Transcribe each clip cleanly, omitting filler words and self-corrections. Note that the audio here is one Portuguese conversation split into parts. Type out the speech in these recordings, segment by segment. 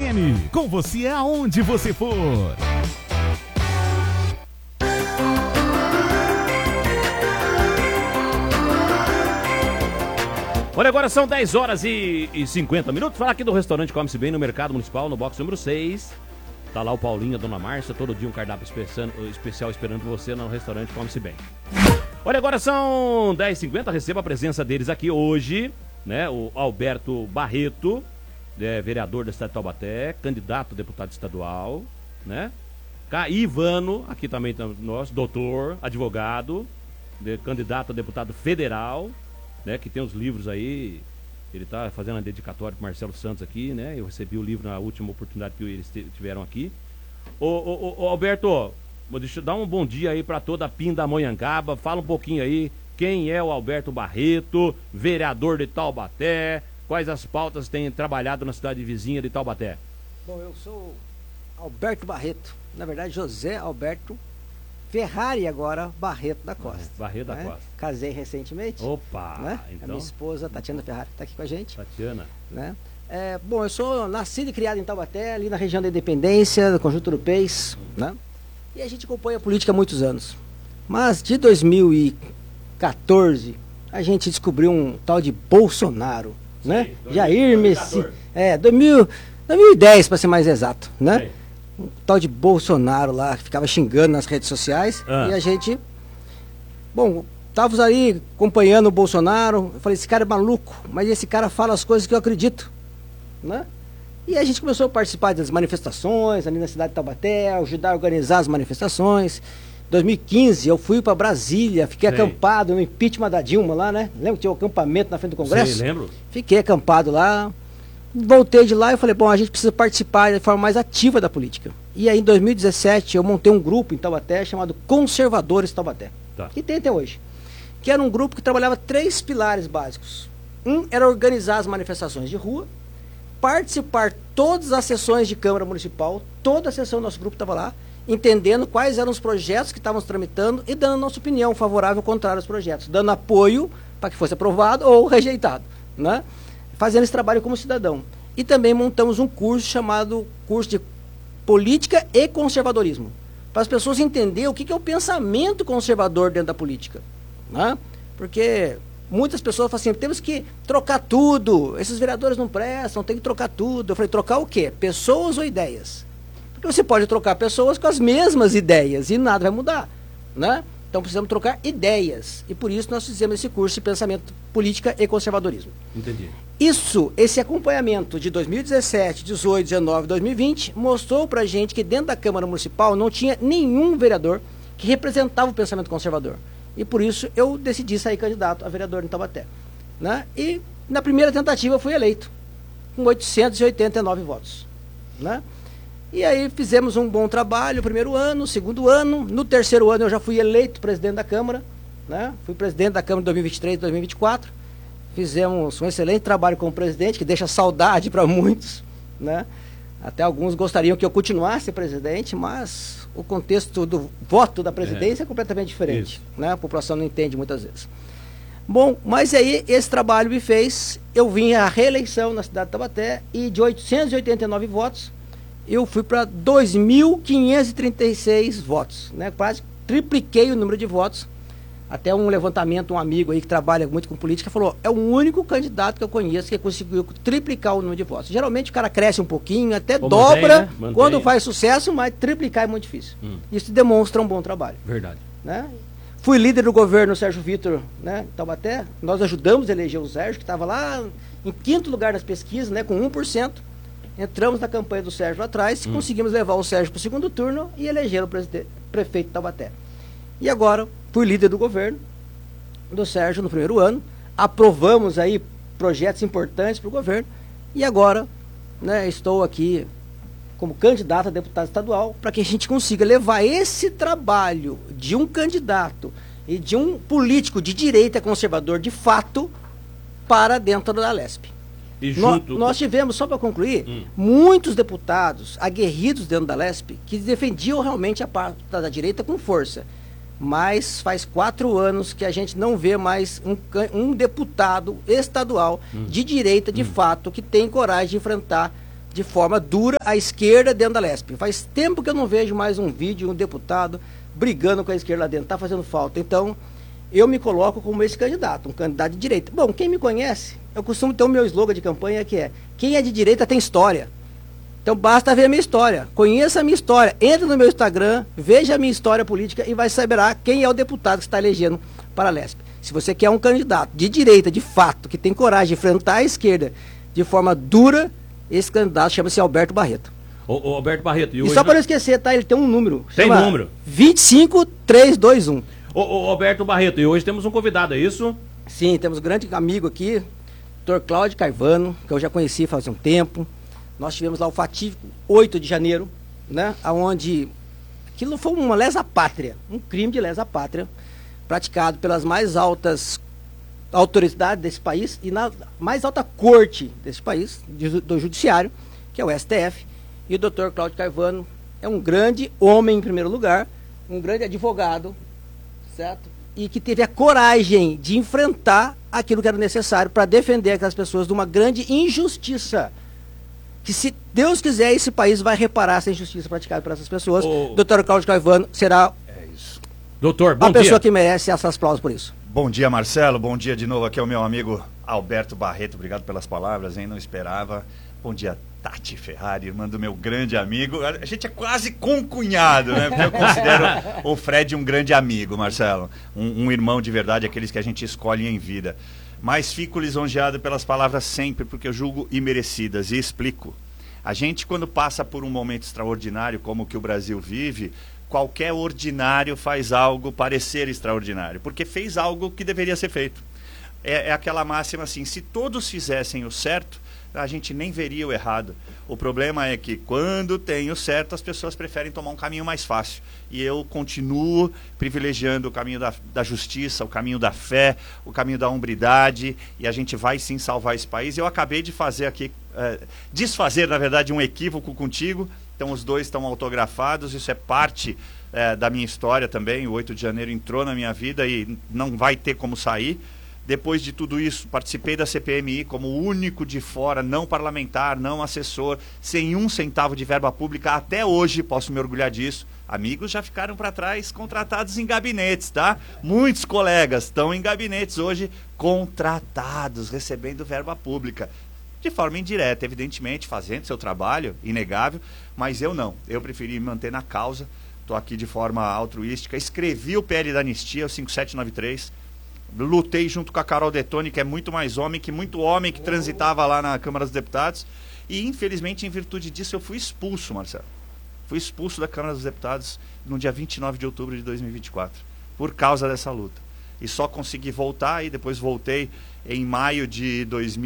FM, com você aonde você for. Olha, agora são 10 horas e 50 minutos. Falar aqui do restaurante Come-se Bem no Mercado Municipal, no box número 6. Tá lá o Paulinho, a Dona Márcia, todo dia um cardápio especial esperando você no restaurante Come-se Bem. Olha, agora são 10h50, receba a presença deles aqui hoje, né? O Alberto Barreto, vereador da cidade de Taubaté, candidato a deputado estadual, né? Ivano, aqui também nós, doutor, advogado, candidato a deputado federal, né, que tem os livros aí. Ele está fazendo a dedicatória para Marcelo Santos aqui, né? Eu recebi o livro na última oportunidade que eles tiveram aqui. Ô Alberto, deixa eu dar um bom dia aí para toda a Pindamonhangaba. Fala um pouquinho aí, quem é o Alberto Barreto, vereador de Taubaté, quais as pautas tem trabalhado na cidade vizinha de Taubaté? Bom, eu sou Alberto Barreto, na verdade José Alberto Ferrari agora Barreto da Costa. Barreto da Costa. Casei recentemente. Opa! Né? Então... A minha esposa, Tatiana Ferrari, está aqui com a gente. Tatiana. Né? Bom, eu sou nascido e criado em Taubaté, ali na região da Independência, do Conjunto Urupês, né? E a gente acompanha a política há muitos anos. Mas de 2014, a gente descobriu um tal de Bolsonaro, sim, né? Jair Messias. 2010, para ser mais exato, né? Sim. Um tal de Bolsonaro lá, que ficava xingando nas redes sociais. E a gente... Bom, estávamos ali acompanhando o Bolsonaro. Eu falei, esse cara é maluco, mas esse cara fala as coisas que eu acredito, né? E a gente começou a participar das manifestações ali na cidade de Taubaté, ajudar a organizar as manifestações. Em 2015, eu fui para Brasília, fiquei acampado no impeachment da Dilma lá, né? Lembra que tinha um acampamento na frente do Congresso? Sim, lembro. Fiquei acampado lá. Voltei de lá e falei, bom, a gente precisa participar de forma mais ativa da política. E aí em 2017 eu montei um grupo em Taubaté chamado Conservadores Taubaté, que tem até hoje. Que era um grupo que trabalhava 3 pilares básicos. Um era organizar as manifestações de rua, participar todas as sessões de Câmara Municipal, toda a sessão do nosso grupo estava lá, entendendo quais eram os projetos que estávamos tramitando e dando nossa opinião favorável ou contrária aos projetos, dando apoio para que fosse aprovado ou rejeitado, né? Fazendo esse trabalho como cidadão. E também montamos um curso chamado Curso de Política e Conservadorismo, para as pessoas entenderem o que é o pensamento conservador dentro da política, né? Porque muitas pessoas falam assim, temos que trocar tudo, esses vereadores não prestam, tem que trocar tudo. Eu falei, trocar o quê? Pessoas ou ideias? Porque você pode trocar pessoas com as mesmas ideias e nada vai mudar, né? Então precisamos trocar ideias. E por isso nós fizemos esse curso de pensamento, política e conservadorismo. Entendi. Esse acompanhamento de 2017, 18, 19, 2020, mostrou pra gente que dentro da Câmara Municipal não tinha nenhum vereador que representava o pensamento conservador. E por isso eu decidi sair candidato a vereador em Taubaté, né? E na primeira tentativa eu fui eleito, com 889 votos, né? E aí fizemos um bom trabalho, primeiro ano, segundo ano. No terceiro ano eu já fui eleito presidente da Câmara, né? Fui presidente da Câmara de 2023 e 2024. Fizemos um excelente trabalho como presidente, que deixa saudade para muitos, né? Até alguns gostariam que eu continuasse presidente, mas o contexto do voto da presidência é completamente diferente, né? A população não entende muitas vezes. Bom, mas aí esse trabalho me fez, eu vim à reeleição na cidade de Taubaté e de 889 votos, eu fui para 2.536 votos, né? Quase tripliquei o número de votos. Até um levantamento, um amigo aí que trabalha muito com política falou, é o único candidato que eu conheço que conseguiu triplicar o número de votos. Geralmente o cara cresce um pouquinho, até dobra, né? Quando faz sucesso, mas triplicar é muito difícil. Isso demonstra um bom trabalho. Verdade. Né? Fui líder do governo Sérgio Vitor, né, em Taubaté. Nós ajudamos a eleger o Sérgio, que estava lá em 5º lugar nas pesquisas, né, com 1%. Entramos na campanha do Sérgio lá atrás, conseguimos levar o Sérgio para o segundo turno e eleger o prefeito de Taubaté. E agora fui líder do governo do Sérgio no primeiro ano, aprovamos aí projetos importantes para o governo e agora, né, estou aqui como candidato a deputado estadual para que a gente consiga levar esse trabalho de um candidato e de um político de direita conservador de fato para dentro da Lespe. E junto nós tivemos, só para concluir, muitos deputados aguerridos dentro da Lespe que defendiam realmente a parte da direita com força. Mas faz 4 anos que a gente não vê mais um deputado estadual de direita, de fato, que tem coragem de enfrentar de forma dura a esquerda dentro da Lesp. Faz tempo que eu não vejo mais um vídeo, um deputado brigando com a esquerda lá dentro, está fazendo falta. Então, eu me coloco como esse candidato, um candidato de direita. Bom, quem me conhece, eu costumo ter o meu slogan de campanha que é: quem é de direita tem história. Então basta ver a minha história, conheça a minha história, entre no meu Instagram, veja a minha história política e vai saber quem é o deputado que está elegendo para a Lesp. Se você quer um candidato de direita, de fato, que tem coragem de enfrentar a esquerda de forma dura, esse candidato chama-se Alberto Barreto. Ô Alberto Barreto, e só para não esquecer, tá? Ele tem um número. Tem número? 25321. Ô Alberto Barreto, e hoje temos um convidado, é isso? Sim, temos um grande amigo aqui, Dr. Cláudio Carvano, que eu já conheci faz um tempo. Nós tivemos lá o fatídico 8 de janeiro, né? Onde aquilo foi uma lesa pátria, um crime de lesa pátria, praticado pelas mais altas autoridades desse país e na mais alta corte desse país, do judiciário, que é o STF. E o Dr. Cláudio Carvano é um grande homem, em primeiro lugar, um grande advogado, certo? E que teve a coragem de enfrentar aquilo que era necessário para defender aquelas pessoas de uma grande injustiça. Que, se Deus quiser, esse país vai reparar essa injustiça praticada por essas pessoas. Dr. Cláudio Carvano será Doutor, bom a pessoa dia. que merece essas aplausos por isso. Bom dia, Marcelo. Bom dia de novo aqui ao meu amigo Alberto Barreto. Obrigado pelas palavras, hein? Não esperava. Bom dia, Tati Ferrari, irmã do meu grande amigo. A gente é quase concunhado, né? Porque eu considero o Fred um grande amigo, Marcelo. Um irmão de verdade, aqueles que a gente escolhe em vida. Mas fico lisonjeado pelas palavras sempre, porque eu julgo imerecidas. E explico. A gente, quando passa por um momento extraordinário, como o que o Brasil vive, qualquer ordinário faz algo parecer extraordinário, porque fez algo que deveria ser feito. É aquela máxima assim: se todos fizessem o certo, a gente nem veria o errado. O problema é que quando tem o certo, as pessoas preferem tomar um caminho mais fácil. E eu continuo privilegiando o caminho da justiça, o caminho da fé, o caminho da hombridade, e a gente vai sim salvar esse país. Eu acabei de fazer aqui, desfazer, na verdade, um equívoco contigo. Então os dois estão autografados, isso é parte da minha história também. O 8 de janeiro entrou na minha vida e não vai ter como sair. Depois de tudo isso, participei da CPMI como o único de fora, não parlamentar, não assessor, sem um centavo de verba pública. Até hoje, posso me orgulhar disso. Amigos já ficaram para trás, contratados em gabinetes, tá? Muitos colegas estão em gabinetes hoje, contratados, recebendo verba pública. De forma indireta, evidentemente, fazendo seu trabalho, inegável, mas eu não. Eu preferi me manter na causa, estou aqui de forma altruística. Escrevi o PL da anistia, o 5793, lutei junto com a Carol Detoni, que é muito mais homem, que muito homem que transitava lá na Câmara dos Deputados, e infelizmente, em virtude disso, eu fui expulso, Marcelo. Fui expulso da Câmara dos Deputados no dia 29 de outubro de 2024, por causa dessa luta. E só consegui voltar, e depois voltei em maio de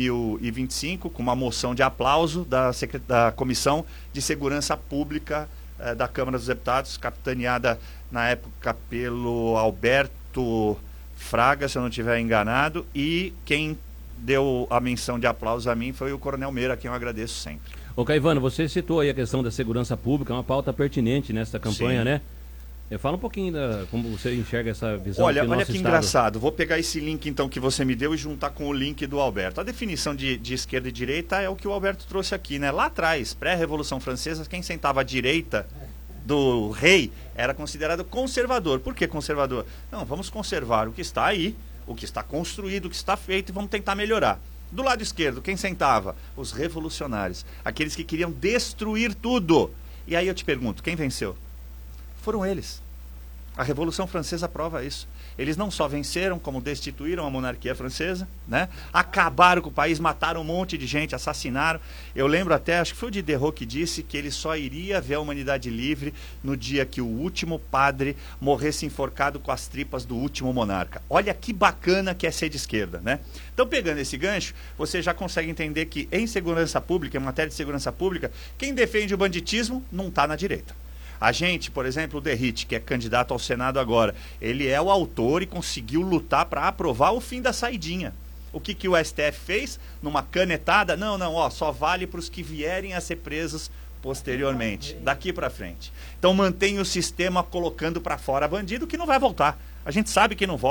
2025, com uma moção de aplauso da Comissão de Segurança Pública da Câmara dos Deputados, capitaneada na época pelo Alberto Fraga, se eu não estiver enganado, e quem deu a menção de aplauso a mim foi o Coronel Meira, a quem eu agradeço sempre. Ô Caivano, você citou aí a questão da segurança pública, uma pauta pertinente nesta campanha, Sim. né? Fala um pouquinho como você enxerga essa visão. Olha aqui no que nosso engraçado. Vou pegar esse link então que você me deu e juntar com o link do Alberto. A definição de esquerda e direita é o que o Alberto trouxe aqui, né? Lá atrás, pré-Revolução Francesa, quem sentava à direita do rei era considerado conservador. Por que conservador? Não, vamos conservar o que está aí, o que está construído, o que está feito, e vamos tentar melhorar. Do lado esquerdo, quem sentava? Os revolucionários, aqueles que queriam destruir tudo. E aí eu te pergunto, quem venceu? Foram eles. A Revolução Francesa prova isso. Eles não só venceram, como destituíram a monarquia francesa, né? Acabaram com o país, mataram um monte de gente, assassinaram. Eu lembro até, acho que foi o Diderot que disse que ele só iria ver a humanidade livre no dia que o último padre morresse enforcado com as tripas do último monarca. Olha que bacana que é ser de esquerda, né? Então, pegando esse gancho, você já consegue entender que em segurança pública, em matéria de segurança pública, quem defende o banditismo não está na direita. A gente, por exemplo, o Derrite, que é candidato ao Senado agora, ele é o autor e conseguiu lutar para aprovar o fim da saidinha. O que o STF fez? Numa canetada? Não, só vale para os que vierem a ser presos posteriormente, daqui para frente. Então mantém o sistema colocando para fora bandido que não vai voltar. A gente sabe que não volta.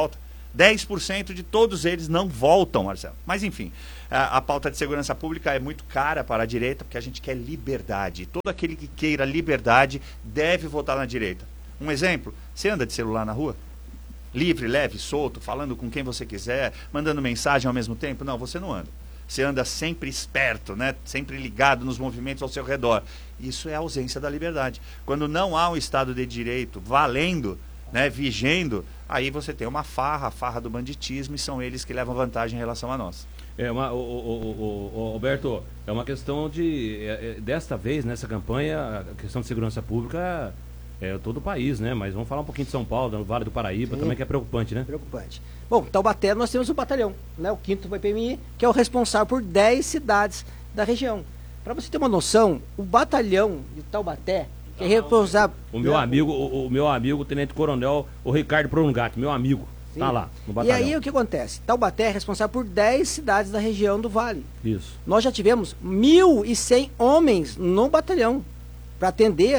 10% de todos eles não voltam, Marcelo. Mas enfim, a pauta de segurança pública é muito cara para a direita, porque a gente quer liberdade. Todo aquele que queira liberdade deve votar na direita. Um exemplo, você anda de celular na rua? Livre, leve, solto, falando com quem você quiser, mandando mensagem ao mesmo tempo? Não, você não anda. Você anda sempre esperto, né? Sempre ligado nos movimentos ao seu redor. Isso é a ausência da liberdade. Quando não há um Estado de Direito valendo, né, vigendo, aí você tem uma farra, a farra do banditismo, e são eles que levam vantagem em relação a nós. Alberto, é uma questão de... desta vez, nessa campanha, a questão de segurança pública é todo o país, né? Mas vamos falar um pouquinho de São Paulo, no Vale do Paraíba, também, que é preocupante, né? Preocupante. Bom, Taubaté nós temos um batalhão, né? O 5º BPMI, que é o responsável por 10 cidades da região. Para você ter uma noção, o batalhão de Taubaté, que é responsável... O meu amigo, o Tenente Coronel, o Ricardo Prolongati, meu amigo, tá lá no batalhão. E aí o que acontece? Taubaté é responsável por 10 cidades da região do Vale. Isso. Nós já tivemos 1.100 homens no batalhão para atender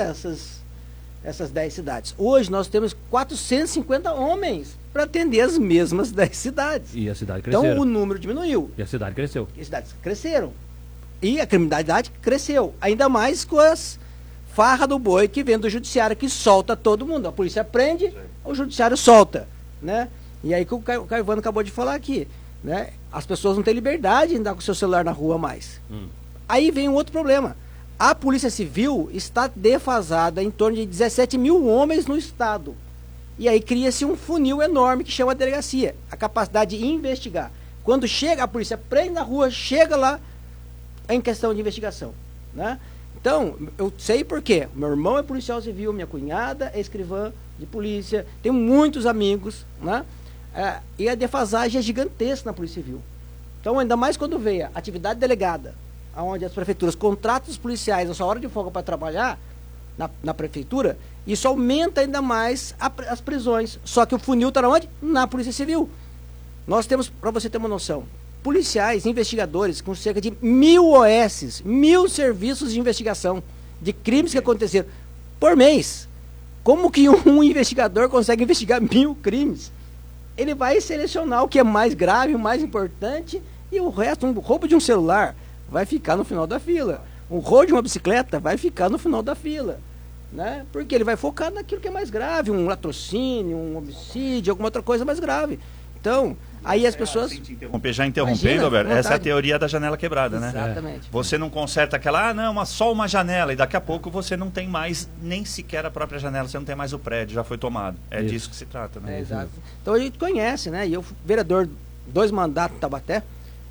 essas 10 cidades. Hoje nós temos 450 homens para atender as mesmas 10 cidades. E a cidade cresceu. Então o número diminuiu. E a cidade cresceu. E as cidades cresceram. E a criminalidade cresceu. Ainda mais com as farra do boi que vem do judiciário, que solta todo mundo. A polícia prende, o judiciário solta, né? E aí que o Caivano acabou de falar aqui, né? As pessoas não têm liberdade de andar com o seu celular na rua mais. Aí vem um outro problema. A Polícia Civil está defasada em torno de 17 mil homens no estado. E aí cria-se um funil enorme que chama a delegacia, a capacidade de investigar. Quando chega, a polícia prende na rua, chega lá em questão de investigação, né? Então, eu sei por quê. Meu irmão é policial civil, minha cunhada é escrivã de polícia, tenho muitos amigos, né? E a defasagem é gigantesca na Polícia Civil. Então, ainda mais quando veio a atividade delegada, onde as prefeituras contratam os policiais na sua hora de folga para trabalhar na prefeitura, isso aumenta ainda mais as prisões. Só que o funil está onde? Na Polícia Civil. Nós temos, para você ter uma noção, policiais, investigadores com cerca de 1.000 OS, 1.000 serviços de investigação de crimes que aconteceram por mês. Como que um investigador consegue investigar 1.000 crimes? Ele vai selecionar o que é mais grave, o mais importante, e o resto, um roubo de um celular vai ficar no final da fila. Um roubo de uma bicicleta vai ficar no final da fila, né? Porque ele vai focar naquilo que é mais grave, um latrocínio, um homicídio, alguma outra coisa mais grave. Então, aí as pessoas... Já interrompendo, Alberto, essa é a teoria da janela quebrada, né? Exatamente. Você não conserta aquela, só uma janela, e daqui a pouco você não tem mais nem sequer a própria janela, você não tem mais o prédio, já foi tomado. É disso que se trata, né? Exato. Então a gente conhece, né? E eu fui vereador 2 mandatos em Taubaté,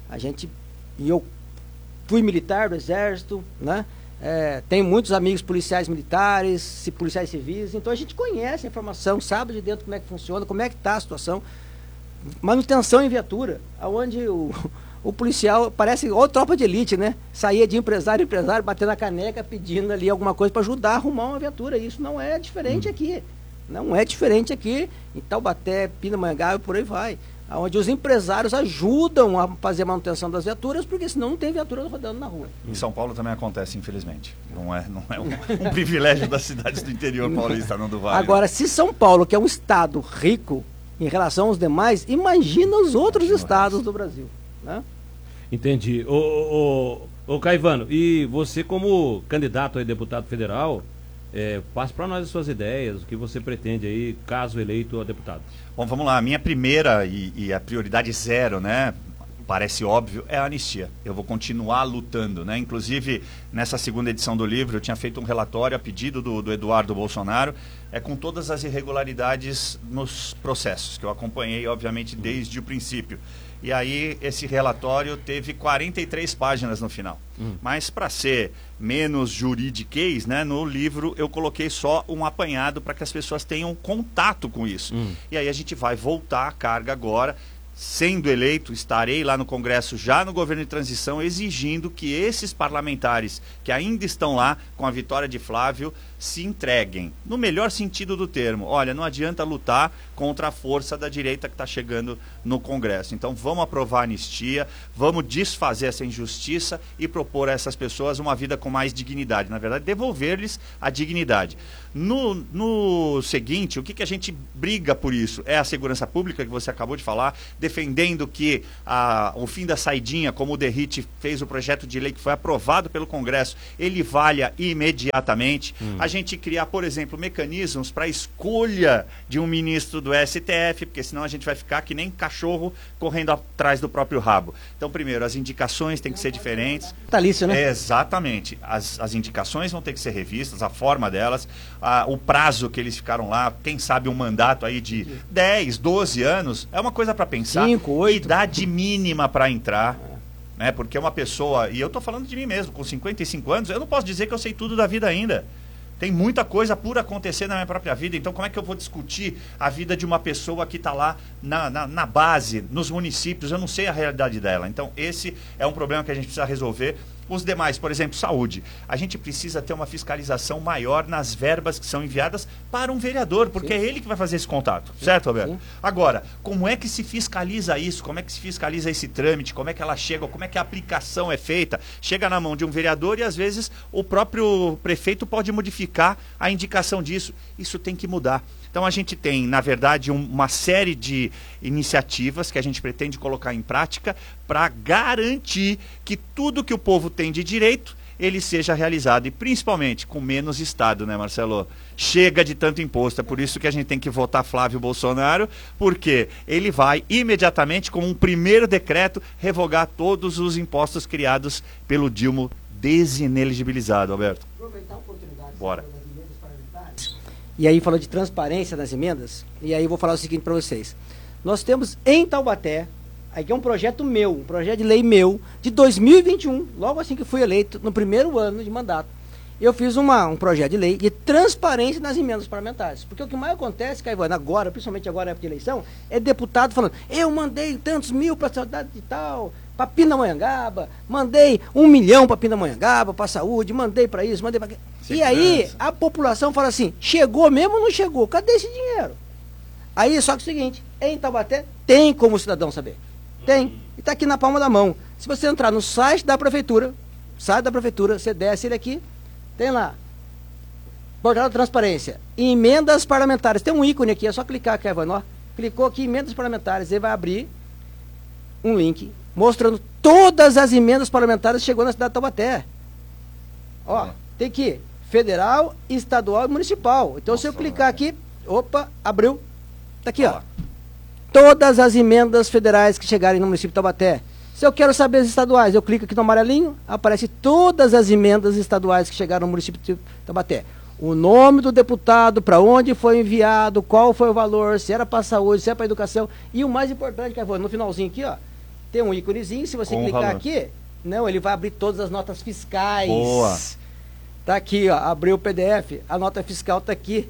e eu fui militar do Exército, né? Tenho muitos amigos policiais militares, policiais civis, então a gente conhece a informação, sabe de dentro como é que funciona, como é que está a situação. Manutenção em viatura, onde o policial parece igual tropa de elite, né? Saía de empresário em empresário, batendo a caneca, pedindo ali alguma coisa para ajudar a arrumar uma viatura. Isso não é diferente aqui. Não é diferente aqui em Taubaté, Pindamonhangaba e por aí vai. Onde os empresários ajudam a fazer a manutenção das viaturas, porque senão não tem viatura rodando na rua. Em São Paulo também acontece, infelizmente. Não é um privilégio das cidades do interior paulista, não do Vale. Agora, se São Paulo, que é um estado rico em relação aos demais, imagina os outros estados do Brasil, né? Entendi. Ô Caivano, e você como candidato a deputado federal, passe para nós as suas ideias, o que você pretende aí, caso eleito a deputado. Bom, vamos lá. A minha primeira e a prioridade 0, né? Parece óbvio, é a anistia. Eu vou continuar lutando, né? Inclusive, nessa segunda edição do livro, eu tinha feito um relatório a pedido do Eduardo Bolsonaro, com todas as irregularidades nos processos, que eu acompanhei, obviamente, desde o princípio. E aí, esse relatório teve 43 páginas no final. Mas, para ser menos juridiquês, né, no livro eu coloquei só um apanhado para que as pessoas tenham contato com isso. E aí a gente vai voltar à carga agora, sendo eleito, estarei lá no Congresso, já no governo de transição, exigindo que esses parlamentares que ainda estão lá com a vitória de Flávio se entreguem, no melhor sentido do termo. Olha, não adianta lutar contra a força da direita que está chegando no Congresso. Então vamos aprovar a anistia, vamos desfazer essa injustiça e propor a essas pessoas uma vida com mais dignidade. Na verdade, devolver-lhes a dignidade. No seguinte, o que a gente briga por isso? É a segurança pública, que você acabou de falar, defendendo que o fim da saidinha, como o Derrite fez o projeto de lei que foi aprovado pelo Congresso, ele valha imediatamente. A gente criar, por exemplo, mecanismos para a escolha de um ministro do STF, porque senão a gente vai ficar que nem cachorro correndo atrás do próprio rabo. Então, primeiro, as indicações têm que ser diferentes. Vitalício, né? Exatamente. As indicações vão ter que ser revistas, a forma delas, o prazo que eles ficaram lá, quem sabe um mandato aí de 10, 12 anos, é uma coisa para pensar. 5, 8. Idade mínima para entrar. Né? Porque uma pessoa, e eu estou falando de mim mesmo, com 55 anos, eu não posso dizer que eu sei tudo da vida ainda. Tem muita coisa por acontecer na minha própria vida, então como é que eu vou discutir a vida de uma pessoa que está lá na base, nos municípios? Eu não sei a realidade dela. Então esse é um problema que a gente precisa resolver. Os demais, por exemplo, saúde. A gente precisa ter uma fiscalização maior nas verbas que são enviadas para um vereador, porque é ele que vai fazer esse contato. Certo, Roberto? Agora, como é que se fiscaliza isso? Como é que se fiscaliza esse trâmite? Como é que ela chega? Como é que a aplicação é feita? Chega na mão de um vereador e, às vezes, o próprio prefeito pode modificar a indicação disso. Isso tem que mudar. Então a gente tem, na verdade, uma série de iniciativas que a gente pretende colocar em prática para garantir que tudo que o povo tem de direito, ele seja realizado. E principalmente com menos Estado, né, Marcelo? Chega de tanto imposto. É por isso que a gente tem que votar Flávio Bolsonaro, porque ele vai imediatamente, com um primeiro decreto, revogar todos os impostos criados pelo Dilma desineligibilizado, Alberto. Aproveitar a oportunidade. Bora. E aí falou de transparência nas emendas, e aí eu vou falar o seguinte para vocês. Nós temos em Taubaté, aqui é um projeto meu, um projeto de lei meu, de 2021, logo assim que fui eleito, no primeiro ano de mandato, eu fiz um projeto de lei de transparência nas emendas parlamentares. Porque o que mais acontece, Caivano, agora, principalmente agora na época de eleição, é deputado falando, eu mandei tantos mil para a cidade de tal, para Pindamonhangaba, mandei 1 milhão para Pindamonhangaba, para a saúde, mandei para isso, mandei para aquilo. E aí a população fala assim, chegou mesmo ou não chegou? Cadê esse dinheiro? Aí só que é o seguinte, em Taubaté tem como o cidadão saber. Tem. E está aqui na palma da mão. Se você entrar no site da prefeitura, você desce ele aqui, tem lá, portal da transparência, emendas parlamentares, tem um ícone aqui, é só clicar aqui, Evano, ó. Clicou aqui, emendas parlamentares, ele vai abrir um link mostrando todas as emendas parlamentares que chegou na cidade de Taubaté. Ó, tem aqui, federal, estadual e municipal. Então se eu clicar aqui, opa, abriu, tá aqui, ó. Todas as emendas federais que chegarem no município de Taubaté. Se eu quero saber as estaduais, eu clico aqui no amarelinho, aparece todas as emendas estaduais que chegaram no município de Taubaté. O nome do deputado, para onde foi enviado, qual foi o valor, se era para a saúde, se era para a educação. E o mais importante, que no finalzinho aqui, ó, tem um íconezinho, se você clicar aqui, não, ele vai abrir todas as notas fiscais. Boa. Tá aqui, ó, abriu o PDF, a nota fiscal tá aqui.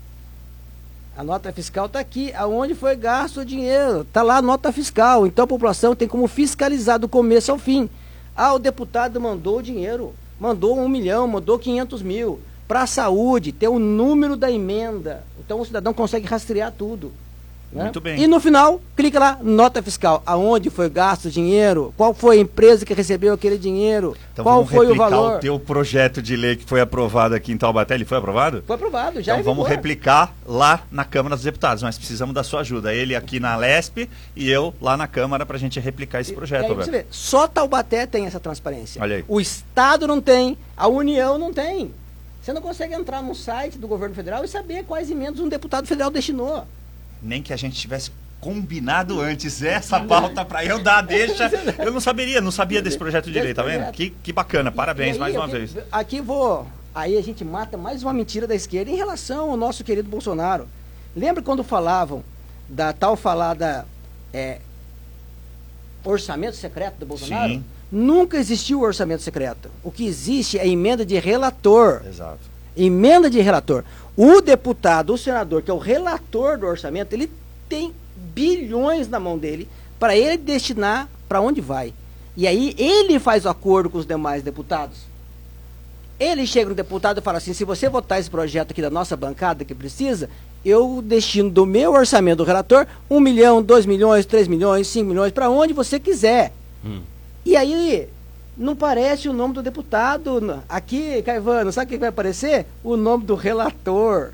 A nota fiscal está aqui, aonde foi gasto o dinheiro, está lá a nota fiscal, então a população tem como fiscalizar do começo ao fim. O deputado mandou o dinheiro, mandou 1 milhão, mandou 500 mil, para a saúde, tem o número da emenda, então o cidadão consegue rastrear tudo. Né? Muito bem. E no final, clica lá, nota fiscal, aonde foi gasto o dinheiro, qual foi a empresa que recebeu aquele dinheiro, então, qual foi o valor. O teu projeto de lei que foi aprovado aqui em Taubaté, ele foi aprovado? Foi aprovado, já. Então vamos replicar lá na Câmara dos Deputados, mas precisamos da sua ajuda. Ele aqui na Lesp e eu lá na Câmara para a gente replicar esse projeto. E aí você vê, só Taubaté tem essa transparência. Olha aí. O Estado não tem, a União não tem. Você não consegue entrar no site do governo federal e saber quais emendas um deputado federal destinou. Nem que a gente tivesse combinado antes essa pauta para eu dar, deixa. Eu não sabia desse projeto de lei, tá vendo? Que bacana, parabéns mais uma vez. Aí a gente mata mais uma mentira da esquerda em relação ao nosso querido Bolsonaro. Lembra quando falavam da tal falada orçamento secreto do Bolsonaro? Sim. Nunca existiu orçamento secreto. O que existe é emenda de relator. Exato. Emenda de relator. O deputado, o senador, que é o relator do orçamento, ele tem bilhões na mão dele para ele destinar para onde vai. E aí ele faz o acordo com os demais deputados. Ele chega no deputado e fala assim, se você votar esse projeto aqui da nossa bancada que precisa, eu destino do meu orçamento do relator 1 milhão, 2 milhões, 3 milhões, 5 milhões, para onde você quiser. E aí, não parece o nome do deputado. Aqui, Caivano, sabe o que vai aparecer? O nome do relator.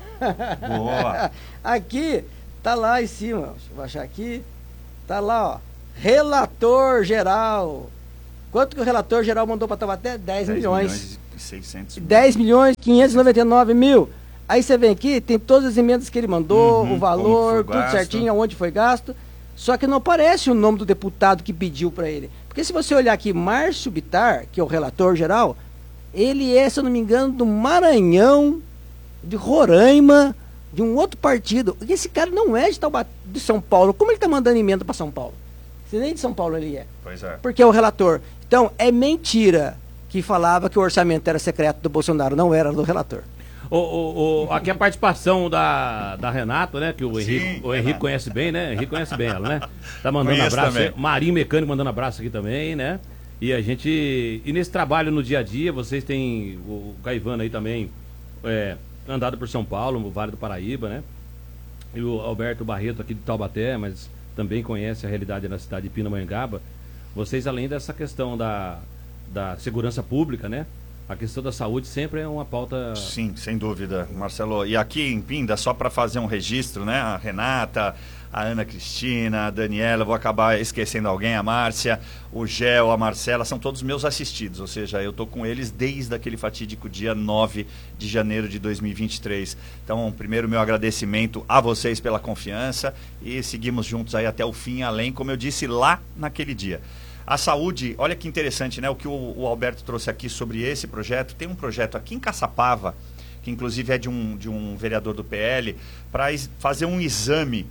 Boa. Aqui, tá lá em cima, deixa eu baixar aqui, tá lá, ó, relator geral. Quanto que o relator geral mandou para Taubaté? 10 milhões. 600 mil. 10 milhões 599 mil. Aí você vem aqui, tem todas as emendas que ele mandou, o valor, tudo gasto certinho, aonde foi gasto. Só que não aparece o nome do deputado que pediu para ele. Porque se você olhar aqui, Márcio Bittar, que é o relator geral, ele é, se eu não me engano, do Maranhão, de Roraima, de um outro partido. E esse cara não é de São Paulo. Como ele está mandando emenda para São Paulo? Se nem de São Paulo ele é. Pois é. Porque é o relator. Então, é mentira que falava que o orçamento era secreto do Bolsonaro. Não era do relator. Aqui a participação da Renata, né? Que o Henrique conhece bem, né? Henrique conhece bem ela, né? Tá mandando abraço. Marinho Mecânico mandando abraço aqui também, né? E a gente... E nesse trabalho no dia a dia, vocês têm... O Caivano aí também... andado por São Paulo, no Vale do Paraíba, né? E o Alberto Barreto aqui de Taubaté, mas também conhece a realidade na cidade de Pindamonhangaba. Vocês, além dessa questão da segurança pública, né? A questão da saúde sempre é uma pauta... Sim, sem dúvida, Marcelo. E aqui em Pinda, só para fazer um registro, né? A Renata, a Ana Cristina, a Daniela, vou acabar esquecendo alguém, a Márcia, o Gel, a Marcela, são todos meus assistidos, ou seja, eu estou com eles desde aquele fatídico dia 9 de janeiro de 2023. Então, primeiro, meu agradecimento a vocês pela confiança e seguimos juntos aí até o fim, além, como eu disse lá naquele dia. A saúde, olha que interessante, né? O que o Alberto trouxe aqui sobre esse projeto. Tem um projeto aqui em Caçapava, que inclusive é de um vereador do PL, para fazer um exame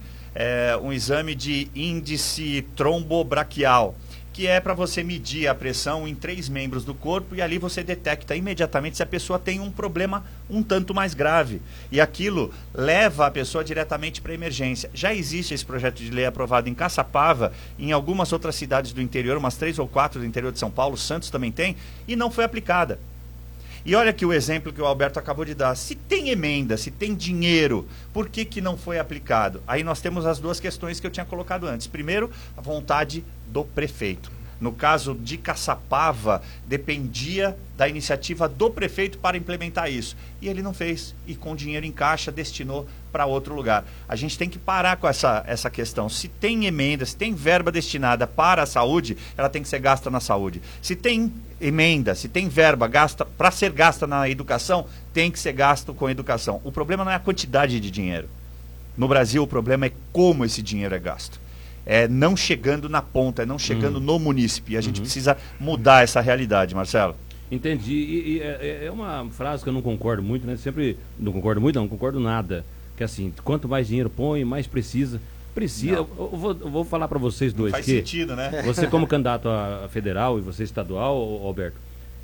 de índice trombobraquial, que é para você medir a pressão em 3 membros do corpo e ali você detecta imediatamente se a pessoa tem um problema um tanto mais grave. E aquilo leva a pessoa diretamente para a emergência. Já existe esse projeto de lei aprovado em Caçapava, em algumas outras cidades do interior, umas 3 ou 4 do interior de São Paulo, Santos também tem, e não foi aplicada. E olha aqui o exemplo que o Alberto acabou de dar. Se tem emenda, se tem dinheiro, por que não foi aplicado? Aí nós temos as duas questões que eu tinha colocado antes. Primeiro, a vontade do prefeito. No caso de Caçapava, dependia da iniciativa do prefeito para implementar isso. E ele não fez. E com dinheiro em caixa, destinou para outro lugar. A gente tem que parar com essa questão. Se tem emenda, se tem verba destinada para a saúde, ela tem que ser gasta na saúde. Se tem emenda, se tem verba para ser gasta na educação, tem que ser gasto com educação. O problema não é a quantidade de dinheiro. No Brasil, o problema é como esse dinheiro é gasto. É não chegando na ponta, é não chegando no munícipe. E a gente precisa mudar essa realidade, Marcelo. Entendi. E é uma frase que eu não concordo muito, né? Sempre não concordo muito, não concordo nada. Que é assim, quanto mais dinheiro põe, mais precisa. Eu vou falar para vocês dois. Faz sentido, né? Você como candidato a federal e você estadual, Alberto,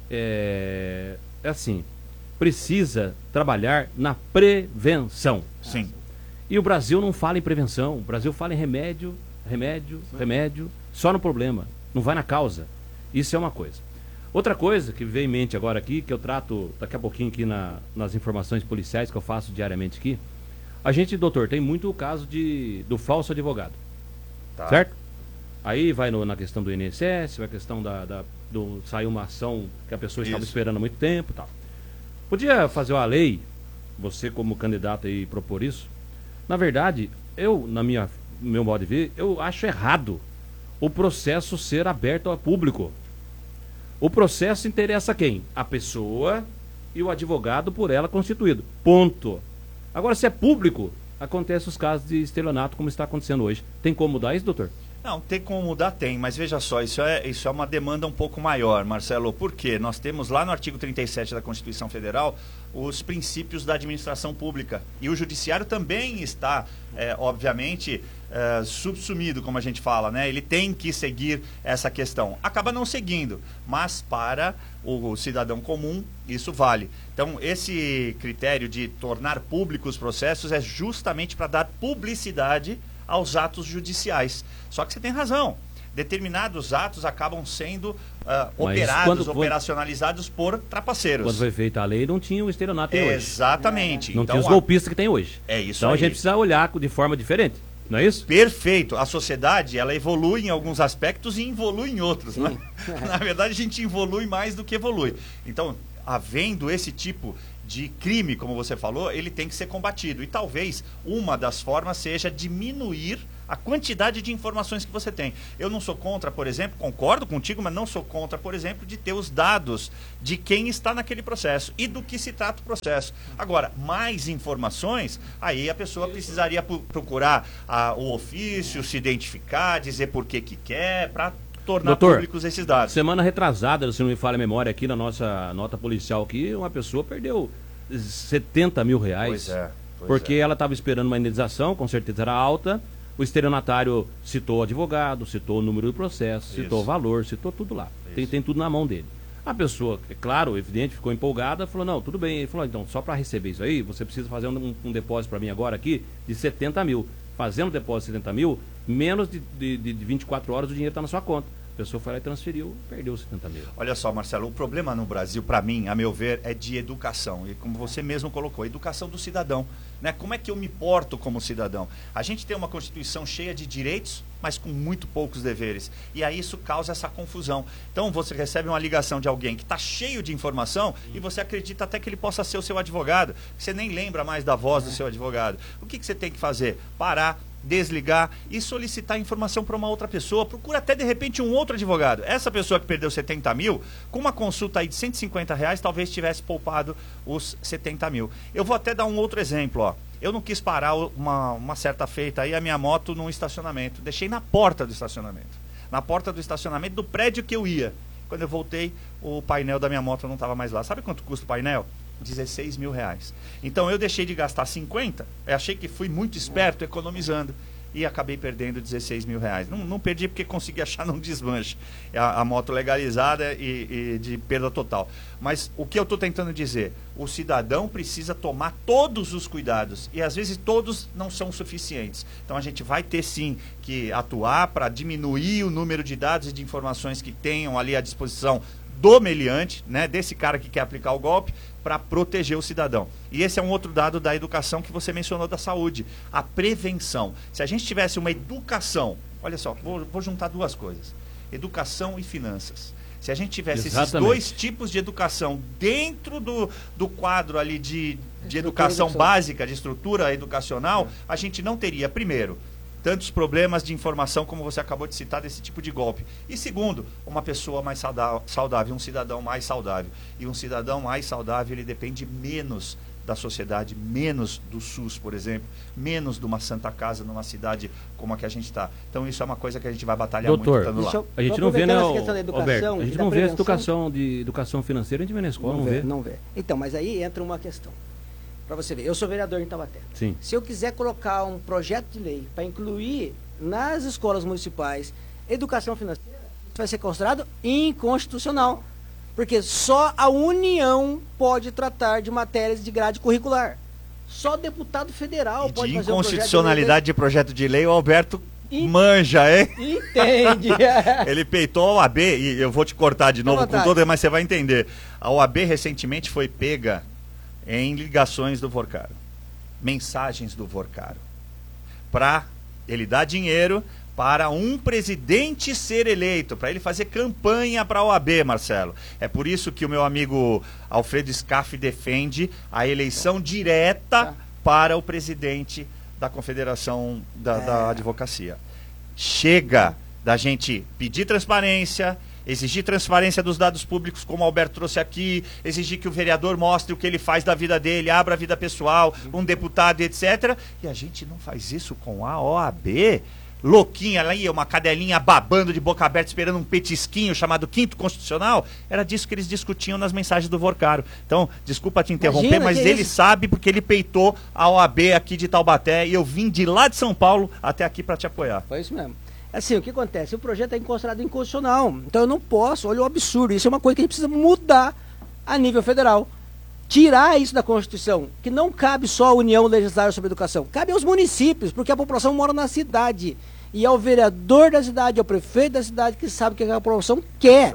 é assim, precisa trabalhar na prevenção. Sim. E o Brasil não fala em prevenção, o Brasil fala em remédio, só no problema, não vai na causa. Isso é uma coisa. Outra coisa que veio em mente agora aqui, que eu trato daqui a pouquinho aqui nas informações policiais que eu faço diariamente aqui, a gente, doutor, tem muito o caso do falso advogado, certo? Aí vai na questão do INSS, vai a questão sair uma ação que a pessoa estava esperando há muito tempo e tal. Podia fazer uma lei, você como candidato aí propor isso? Na verdade, meu modo de ver, eu acho errado o processo ser aberto ao público. O processo interessa quem? A pessoa e o advogado por ela constituído. Ponto. Agora, se é público, acontece os casos de estelionato como está acontecendo hoje. Tem como mudar isso, doutor? Não, tem como mudar, tem, mas veja só, isso é uma demanda um pouco maior, Marcelo, porque nós temos lá no artigo 37 da Constituição Federal os princípios da administração pública, e o judiciário também está, obviamente, subsumido, como a gente fala, né? Ele tem que seguir essa questão. Acaba não seguindo, mas para o cidadão comum isso vale. Então, esse critério de tornar públicos os processos é justamente para dar publicidade aos atos judiciais. Só que você tem razão. Determinados atos acabam sendo operacionalizados por trapaceiros. Quando foi feita a lei, não tinha o estelionato que tem hoje. Exatamente. Não tinha os golpistas que tem hoje. É isso então aí. A gente precisa olhar de forma diferente, não é isso? Perfeito. A sociedade, ela evolui em alguns aspectos e evolui em outros. Né? Na verdade, a gente evolui mais do que evolui. Então, havendo esse tipo de crime, como você falou, ele tem que ser combatido. E talvez uma das formas seja diminuir a quantidade de informações que você tem. Eu não sou contra, por exemplo, concordo contigo, mas não sou contra, por exemplo, de ter os dados de quem está naquele processo e do que se trata o processo. Agora, mais informações, aí a pessoa precisaria procurar o ofício, se identificar, dizer por que quer, para tornar públicos esses dados. Semana retrasada, se não me falha a memória, aqui na nossa nota policial aqui, uma pessoa perdeu 70 mil reais. Porque ela estava esperando uma indenização, com certeza era alta. O estelionatário citou o advogado, citou o número do processo, citou o valor, citou tudo lá. Tem tudo na mão dele. A pessoa, é claro, evidente, ficou empolgada, falou, não, tudo bem. Ele falou, então, só para receber isso aí, você precisa fazer um depósito para mim agora aqui de 70 mil. Fazendo o depósito de 70 mil, menos de 24 horas o dinheiro está na sua conta. A pessoa foi lá e transferiu, perdeu os 70 mil. Olha só, Marcelo, o problema no Brasil, para mim, a meu ver, é de educação. E como você mesmo colocou, educação do cidadão. Né? Como é que eu me porto como cidadão? A gente tem uma Constituição cheia de direitos, mas com muito poucos deveres. E aí isso causa essa confusão. Então você recebe uma ligação de alguém que está cheio de informação e você acredita até que ele possa ser o seu advogado. Você nem lembra mais da voz do seu advogado. O que você tem que fazer? Parar, desligar e solicitar informação para uma outra pessoa. Procura até de repente um outro advogado. Essa pessoa que perdeu 70 mil, com uma consulta aí de 150 reais, talvez tivesse poupado os 70 mil. Eu vou até dar um outro exemplo, ó. Eu não quis parar uma certa feita aí a minha moto num estacionamento. Deixei na porta do estacionamento. Na porta do estacionamento do prédio que eu ia. Quando eu voltei, o painel da minha moto não estava mais lá. Sabe quanto custa o painel? 16 mil reais. Então eu deixei de gastar 50, eu achei que fui muito esperto economizando e acabei perdendo 16 mil reais. Não perdi porque consegui achar num desmanche a moto legalizada e de perda total. Mas o que eu estou tentando dizer, o cidadão precisa tomar todos os cuidados e às vezes todos não são suficientes. Então a gente vai ter sim que atuar para diminuir o número de dados e de informações que tenham ali à disposição do meliante, né, desse cara que quer aplicar o golpe, para proteger o cidadão. E esse é um outro dado da educação que você mencionou da saúde, a prevenção. Se a gente tivesse uma educação, olha só, vou juntar duas coisas, educação e finanças. Se a gente tivesse esses dois tipos de educação dentro do quadro ali de educação básica, de estrutura educacional, a gente não teria, primeiro, tantos problemas de informação como você acabou de citar desse tipo de golpe. E segundo, uma pessoa mais saudável, um cidadão mais saudável. E um cidadão mais saudável, ele depende menos da sociedade, menos do SUS, por exemplo, menos de uma Santa Casa numa cidade como a que a gente está. Então isso é uma coisa que a gente vai batalhar muito estando lá. A gente não vê, né, Alberto? A gente não vê essa educação de educação financeira, a gente vê na escola, não vê. Então, mas aí entra uma questão. Para você ver, eu sou vereador em Taubaté. Sim. Se eu quiser colocar um projeto de lei para incluir nas escolas municipais educação financeira, isso vai ser considerado inconstitucional. Porque só a União pode tratar de matérias de grade curricular. Só deputado federal e pode de fazer inconstitucionalidade de projeto de lei, o Alberto manja, hein? Entende. Ele peitou a OAB, e eu vou te cortar de novo com todo, mas você vai entender. A OAB recentemente foi pega em ligações do Vorcaro, mensagens do Vorcaro, para ele dar dinheiro para um presidente ser eleito, para ele fazer campanha para a OAB, Marcelo. É por isso que o meu amigo Alfredo Scaff defende a eleição direta para o presidente da Confederação da Advocacia. Chega da gente pedir transparência, exigir transparência dos dados públicos, como o Alberto trouxe aqui, exigir que o vereador mostre o que ele faz da vida dele, abra a vida pessoal, um deputado, etc. E a gente não faz isso com a OAB. Louquinha ali, uma cadelinha babando de boca aberta, esperando um petisquinho chamado Quinto Constitucional. Era disso que eles discutiam nas mensagens do Vorcaro. Então, desculpa te interromper, mas ele sabe porque ele peitou a OAB aqui de Taubaté e eu vim de lá de São Paulo até aqui para te apoiar. Foi isso mesmo. Assim, o que acontece? O projeto é considerado inconstitucional. Então eu não posso, olha o absurdo. Isso é uma coisa que a gente precisa mudar a nível federal. tirar isso da Constituição, que não cabe só a União legislar sobre educação, cabe aos municípios, porque a população mora na cidade. E é o vereador da cidade, é o prefeito da cidade que sabe o que a população quer.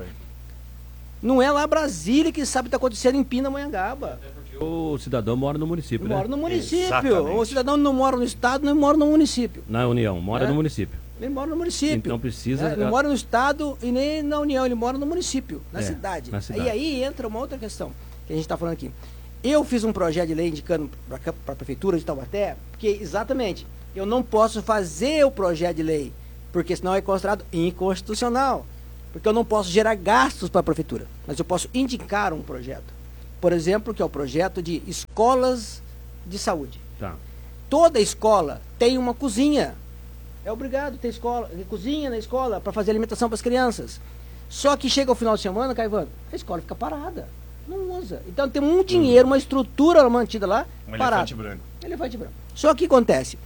Não é lá Brasília que sabe o que está acontecendo em Pindamonhangaba. O cidadão mora no município, né? Mora no município. Exatamente. O cidadão não mora no estado, não mora no município. Na União, mora no município. Ele mora no município. Então precisa... Não mora no estado e nem na União, ele mora no município, na cidade. Na cidade. E aí entra uma outra questão que a gente está falando aqui. Eu fiz um projeto de lei indicando para a Prefeitura de Taubaté, porque exatamente, eu não posso fazer o projeto de lei, porque senão é considerado inconstitucional. Porque eu não posso gerar gastos para a Prefeitura, mas eu posso indicar um projeto. Por exemplo, que é o projeto de escolas de saúde. Tá. Toda escola tem uma cozinha. É obrigado a ter cozinha na escola para fazer alimentação para as crianças. Só que chega o final de semana, Caivano, a escola fica parada. Não usa. Então tem um dinheiro, uma estrutura mantida lá, parada. Elefante branco. Elefante branco. Só que acontece,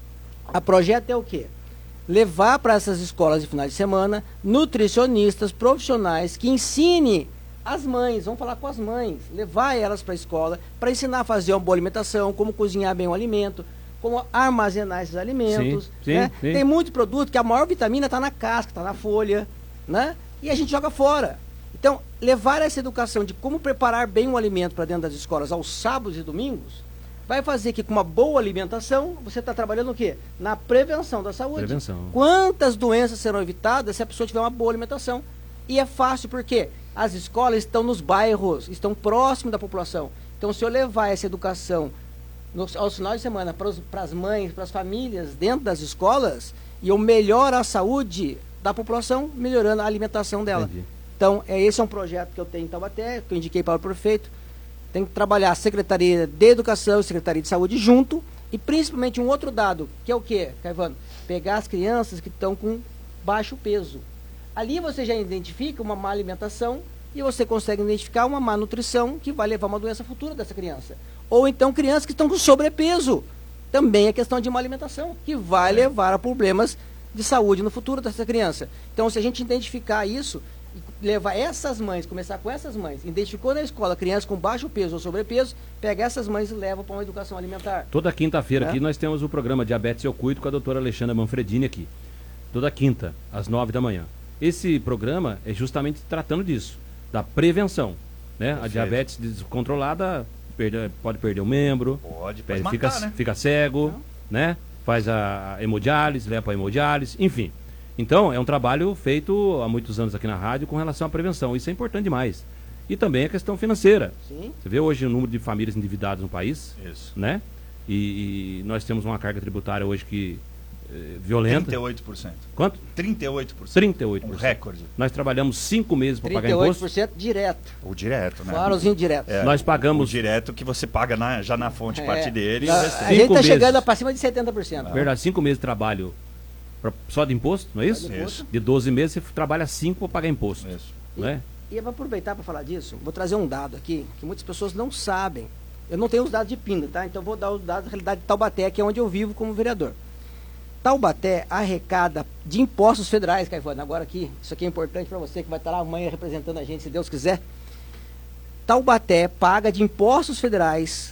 a projeto é o quê? Levar para essas escolas de final de semana nutricionistas profissionais que ensinem as mães, vamos falar com as mães, levar elas para a escola para ensinar a fazer uma boa alimentação, como cozinhar bem o alimento, como armazenar esses alimentos. Sim, né? sim. Tem muito produto que a maior vitamina está na casca, está na folha, né? E a gente joga fora. Então, levar essa educação de como preparar bem um alimento para dentro das escolas aos sábados e domingos, vai fazer que com uma boa alimentação, você está trabalhando o quê? Na prevenção da saúde. Prevenção. Quantas doenças serão evitadas se a pessoa tiver uma boa alimentação? E é fácil porque as escolas estão nos bairros, estão próximos da população. Então, se eu levar essa educação aos finais de semana para as mães, para as famílias dentro das escolas, e eu melhoro a saúde da população, melhorando a alimentação dela. Entendi. Então, esse é um projeto que eu tenho em Taubaté, que eu indiquei para o prefeito. Tem que trabalhar a Secretaria de Educação e Secretaria de Saúde junto, e principalmente um outro dado, que é o quê, Caivano? Pegar as crianças que estão com baixo peso. Ali você já identifica uma má alimentação e você consegue identificar uma má nutrição que vai levar a uma doença futura dessa criança. Ou então crianças que estão com sobrepeso. Também é questão de uma alimentação, que vai levar a problemas de saúde no futuro dessa criança. Então, se a gente identificar isso, levar essas mães, começar com essas mães, identificou na escola crianças com baixo peso ou sobrepeso, pega essas mães e leva para uma educação alimentar. Toda quinta-feira aqui nós temos o programa Diabetes Eu Cuido com a doutora Alexandra Manfredini aqui. Toda quinta, às 9 da manhã. Esse programa é justamente tratando disso, da prevenção. Né? A diabetes descontrolada pode perder o membro, Pode matar, fica cego, né? Faz a hemodiálise, leva para a hemodiálise, enfim. Então, é um trabalho feito há muitos anos aqui na rádio com relação à prevenção. Isso é importante demais. E também a questão financeira. Sim. Você vê hoje o número de famílias endividadas no país, Isso. né? E nós temos uma carga tributária hoje que violenta. 38%. Quanto? 38%. 38%. Um recorde. Nós trabalhamos 5 meses para pagar imposto. 38% direto. O direto, né? Fora os indiretos. Nós pagamos... O direto que você paga já na fonte parte dele. A E gente está meses. chegando para cima de 70%. Verdade, 5 meses de trabalho só de imposto, não é isso? Isso. De 12 meses você trabalha 5 para pagar imposto. Isso. Não é? E eu vou aproveitar para falar disso, vou trazer um dado aqui, que muitas pessoas não sabem. Eu não tenho os dados de Pinda, tá? Então eu vou dar os dados da realidade de Taubaté, que é onde eu vivo como vereador. Taubaté arrecada de impostos federais, Caivano, agora aqui, isso aqui é importante para você que vai estar lá amanhã representando a gente, se Deus quiser. Taubaté paga de impostos federais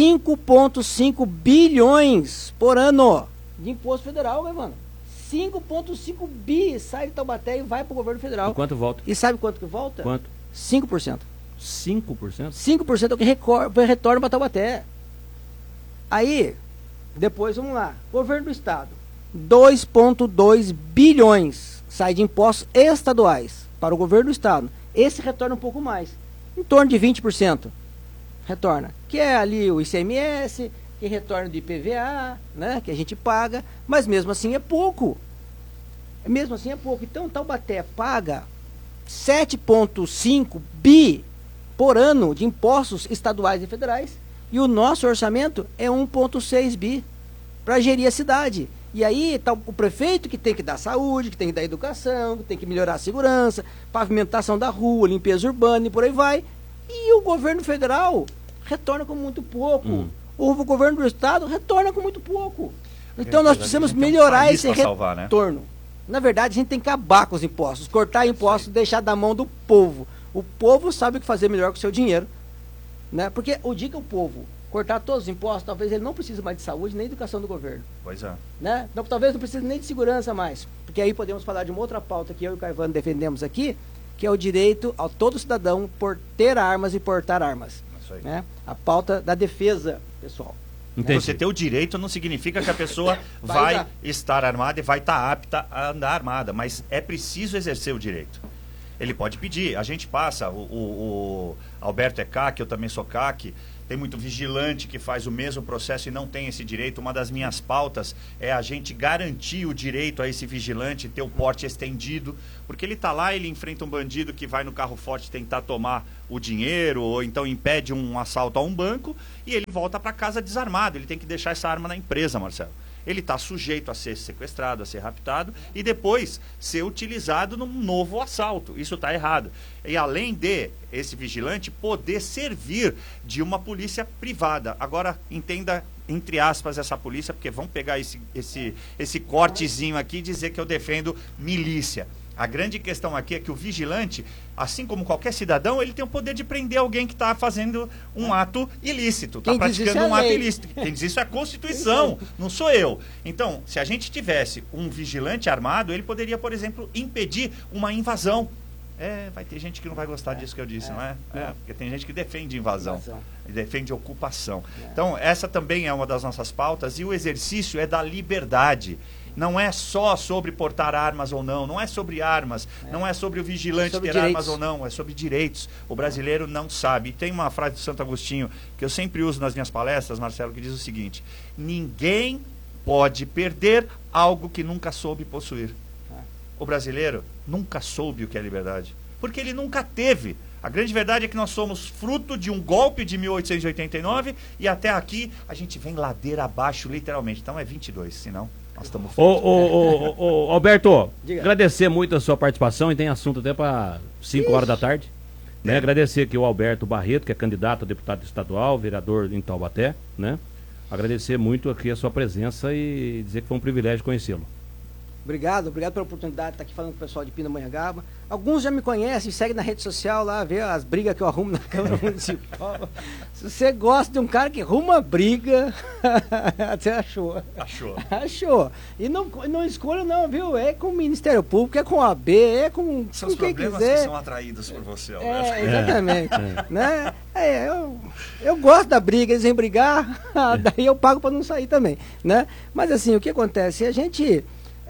5,5 bilhões por ano de imposto federal, Caivano. 5,5 bi sai de Taubaté e vai para o governo federal. E quanto volta? E sabe quanto que volta? Quanto? 5%. 5%? 5% é o que retorna para Taubaté. Aí, depois vamos lá. Governo do Estado. 2,2 bilhões sai de impostos estaduais para o governo do Estado. Esse retorna um pouco mais. Em torno de 20% retorna. Que é ali o ICMS, que retorna de IPVA, né, que a gente paga, mas mesmo assim é pouco. Mesmo assim é pouco. Então, Taubaté paga 7,5 bi por ano de impostos estaduais e federais, e o nosso orçamento é 1,6 bi para gerir a cidade. E aí tá o prefeito que tem que dar saúde, que tem que dar educação, que tem que melhorar a segurança, pavimentação da rua, limpeza urbana e por aí vai. E o governo federal retorna com muito pouco. O governo do estado retorna com muito pouco. Então nós precisamos melhorar esse retorno. Na verdade, a gente tem que acabar com os impostos, cortar impostos, deixar da mão do povo. O povo sabe o que fazer melhor com o seu dinheiro. Né? Porque o dia que o povo cortar todos os impostos, talvez ele não precise mais de saúde nem de educação do governo. Pois é. Né? Não, talvez não precise nem de segurança mais. Porque aí podemos falar de uma outra pauta que eu e o Caivano defendemos aqui, que é o direito a todo cidadão por ter armas e portar armas. Isso aí. Né? A pauta da defesa, pessoal. Entendi. Você ter o direito não significa que a pessoa vai estar armada e vai estar apta a andar armada, mas é preciso exercer o direito. Ele pode pedir, a gente passa, o Alberto é CAC, eu também sou CAC, tem muito vigilante que faz o mesmo processo e não tem esse direito. Uma das minhas pautas é a gente garantir o direito a esse vigilante ter o porte estendido, porque ele está lá, ele enfrenta um bandido que vai no carro forte tentar tomar o dinheiro, ou então impede um assalto a um banco, e ele volta para casa desarmado. Ele tem que deixar essa arma na empresa, Marcelo. Ele está sujeito a ser sequestrado, a ser raptado e depois ser utilizado num novo assalto. Isso está errado. E além de esse vigilante poder servir de uma polícia privada. Agora, entenda, entre aspas, essa polícia, porque vão pegar esse cortezinho aqui e dizer que eu defendo milícia. A grande questão aqui é que o vigilante, assim como qualquer cidadão, ele tem o poder de prender alguém que está fazendo um ato ilícito, está praticando um ato ilícito. Quem diz isso é a Constituição, não sou eu. Então, se a gente tivesse um vigilante armado, ele poderia, por exemplo, impedir uma invasão. Vai ter gente que não vai gostar disso que eu disse, não é? Porque tem gente que defende invasão. Defende ocupação. Então, essa também é uma das nossas pautas, e o exercício é da liberdade. Não é só sobre portar armas ou não, não é sobre armas, não é sobre o vigilante ter armas ou não, é sobre direitos. O brasileiro não sabe. E tem uma frase de Santo Agostinho que eu sempre uso nas minhas palestras, Marcelo, que diz o seguinte: ninguém pode perder algo que nunca soube possuir. O brasileiro nunca soube o que é liberdade, porque ele nunca teve. A grande verdade é que nós somos fruto de um golpe de 1889 e até aqui a gente vem ladeira abaixo, literalmente. Então é 22, senão nós estamos... Alberto, Diga. Agradecer muito a sua participação, e tem assunto até para 5 horas da tarde. Né? Agradecer aqui o Alberto Barreto, que é candidato a deputado estadual, vereador em Taubaté. Né? Agradecer muito aqui a sua presença e dizer que foi um privilégio conhecê-lo. Obrigado pela oportunidade de estar aqui falando com o pessoal de Pindamonhangaba. Alguns já me conhecem, seguem na rede social lá, vê as brigas que eu arrumo na Câmara Municipal. Se você gosta de um cara que arruma briga, você achou. Achou. E não escolha não, viu? É com o Ministério Público, é com a AB, é com São quem problemas quiser. que são atraídos por você, Alberto. Exatamente. Né? Eu gosto da briga, eles vêm brigar, daí eu pago para não sair também. Né? Mas assim, o que acontece? A gente...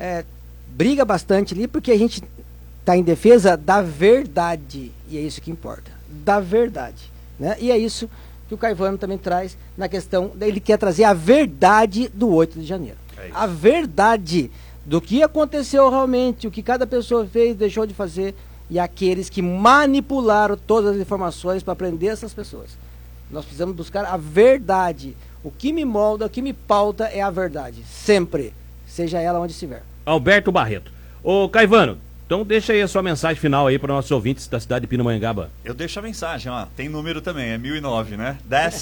briga bastante ali porque a gente está em defesa da verdade, e é isso que importa, da verdade, né? E é isso que o Caivano também traz na questão, ele quer trazer a verdade do 8 de janeiro, a verdade do que aconteceu realmente, o que cada pessoa fez, deixou de fazer, e aqueles que manipularam todas as informações para prender essas pessoas. Nós precisamos buscar a verdade. O que me molda, o que me pauta é a verdade, sempre, seja ela onde estiver. Alberto Barreto. Ô Caivano, então deixa aí a sua mensagem final aí para nossos ouvintes da cidade de Pindamonhangaba. Eu deixo a mensagem, ó, tem número também, é 1009, né?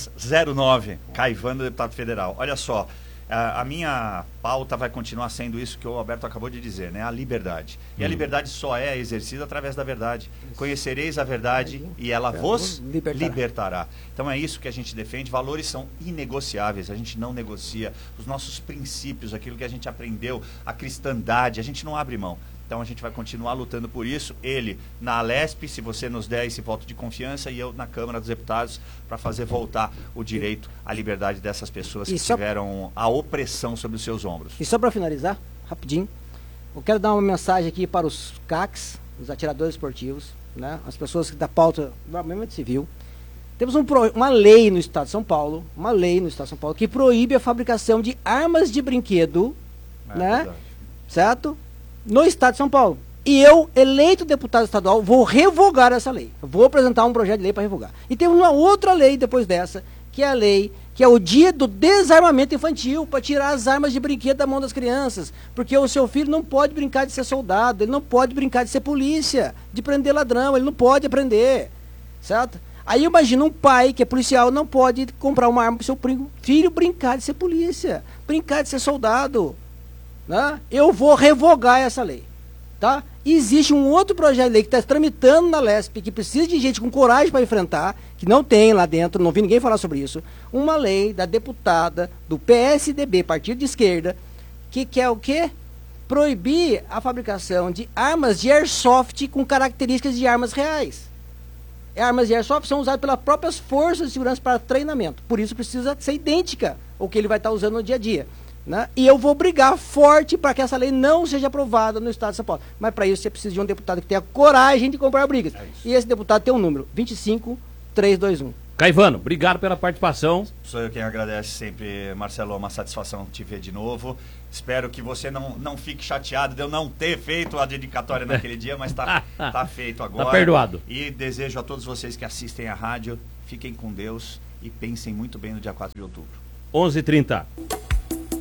1009, Caivano, deputado federal. Olha só, a minha pauta vai continuar sendo isso que o Alberto acabou de dizer, né? A liberdade. E a liberdade só é exercida através da verdade. Conhecereis a verdade e ela vos libertará. Então é isso que a gente defende. Valores são inegociáveis, a gente não negocia. Os nossos princípios, aquilo que a gente aprendeu, a cristandade, a gente não abre mão. Então a gente vai continuar lutando por isso. Ele na Alesp, se você nos der esse voto de confiança, e eu na Câmara dos Deputados, para fazer voltar o direito à liberdade dessas pessoas que tiveram a opressão sobre os seus ombros. E só para finalizar, rapidinho, eu quero dar uma mensagem aqui para os CACs, os atiradores esportivos, né? As pessoas da pauta do armamento civil. Temos uma lei no Estado de São Paulo, que proíbe a fabricação de armas de brinquedo, né? Verdade. Certo? No Estado de São Paulo. E eu, eleito deputado estadual, vou revogar essa lei. Vou apresentar um projeto de lei para revogar. E tem uma outra lei depois dessa, que é a lei, que é o dia do desarmamento infantil, para tirar as armas de brinquedo da mão das crianças. Porque o seu filho não pode brincar de ser soldado, ele não pode brincar de ser polícia, de prender ladrão, ele não pode aprender. Certo? Aí imagina um pai que é policial, não pode comprar uma arma para o seu filho brincar de ser polícia, brincar de ser soldado. Né? Eu vou revogar essa lei. Tá? E existe um outro projeto de lei que está tramitando na LESP, que precisa de gente com coragem para enfrentar, que não tem lá dentro, não vi ninguém falar sobre isso, uma lei da deputada do PSDB, Partido de Esquerda, que quer o quê? Proibir a fabricação de armas de airsoft com características de armas reais. Armas de airsoft são usadas pelas próprias forças de segurança para treinamento, por isso precisa ser idêntica ao que ele vai estar usando no dia a dia. Né? E eu vou brigar forte para que essa lei não seja aprovada no estado de São Paulo. Mas para isso você precisa de um deputado que tenha coragem de comprar brigas. E esse deputado tem um número, 25321. Caivano, obrigado pela participação. Sou eu quem agradece sempre, Marcelo, uma satisfação te ver de novo. Espero que você não fique chateado de eu não ter feito a dedicatória naquele dia, mas tá feito agora. Tá perdoado. E desejo a todos vocês que assistem à rádio, fiquem com Deus e pensem muito bem no dia 4 de outubro. 11h30.